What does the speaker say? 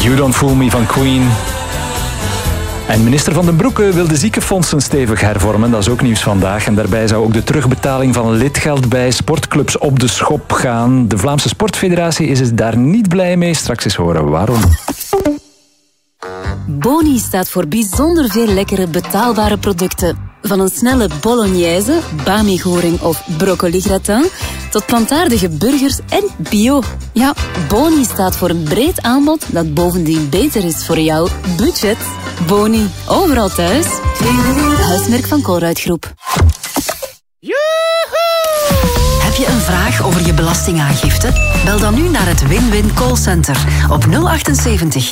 You Don't Fool Me van Queen. En minister Van den Broeke wil de ziekenfondsen stevig hervormen. Dat is ook nieuws vandaag. En daarbij zou ook de terugbetaling van lidgeld bij sportclubs op de schop gaan. De Vlaamse Sportfederatie is het daar niet blij mee. Straks eens horen waarom. Boni staat voor bijzonder veel lekkere betaalbare producten. Van een snelle bolognese, bami-goring of broccoli-gratin, tot plantaardige burgers en bio. Ja, Boni staat voor een breed aanbod dat bovendien beter is voor jouw budget. Boni, overal thuis. Huismerk van Colruyt Groep. Heb je een vraag over je belastingaangifte? Bel dan nu naar het Win-Win Callcenter op 078